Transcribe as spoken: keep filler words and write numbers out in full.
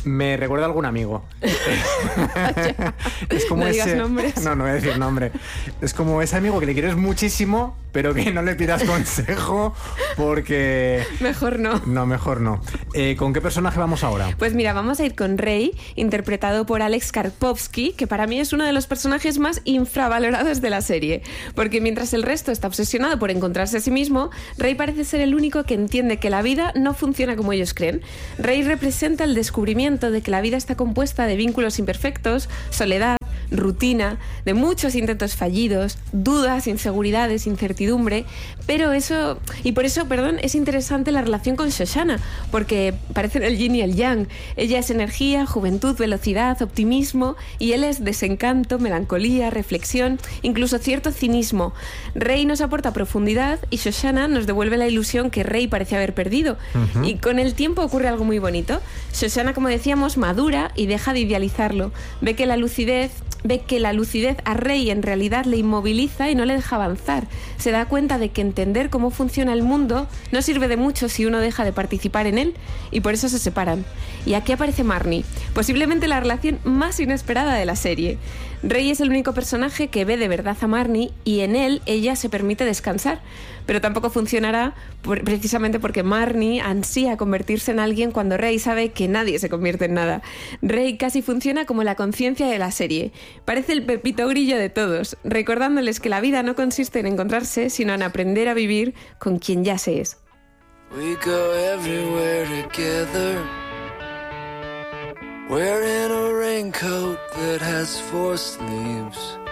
Me recuerda a algún amigo. Es como no ese... digas nombres. No, no voy a decir nombre. Es como ese amigo que le quieres muchísimo, pero que no le pidas consejo porque... Mejor no. No, mejor no. Eh, ¿Con qué personaje vamos ahora? Pues mira, vamos a ir con Rey, interpretado por Alex Karpovsky, que para mí es uno de los personajes más infravalorados de la serie. Porque mientras el resto está obsesionado por encontrarse a sí mismo, Rey parece ser el único que entiende que la vida no funciona como ellos creen. Rey representa el descubrimiento de que la vida está compuesta de vínculos imperfectos, soledad, rutina, de muchos intentos fallidos, dudas, inseguridades, incertidumbre, pero eso, y por eso, perdón, es interesante la relación con Shoshana, porque parecen el yin y el yang. Ella es energía, juventud, velocidad, optimismo, y él es desencanto, melancolía, reflexión, incluso cierto cinismo. Rey nos aporta profundidad y Shoshana nos devuelve la ilusión que Rey parece haber perdido. Uh-huh. Y con el tiempo ocurre algo muy bonito. Shoshana, como decíamos, madura y deja de idealizarlo. Ve que la lucidez Ve que la lucidez a Rey en realidad le inmoviliza y no le deja avanzar. Se da cuenta de que entender cómo funciona el mundo no sirve de mucho si uno deja de participar en él, y por eso se separan. Y aquí aparece Marnie, posiblemente la relación más inesperada de la serie. Rey es el único personaje que ve de verdad a Marnie y en él ella se permite descansar, pero tampoco funcionará por, precisamente porque Marnie ansía convertirse en alguien cuando Rey sabe que nadie se convierte en nada. Rey casi funciona como la conciencia de la serie. Parece el pepito grillo de todos, recordándoles que la vida no consiste en encontrarse, sino en aprender a vivir con quien ya se es. We go everywhere together, wearing a raincoat that has four sleeves.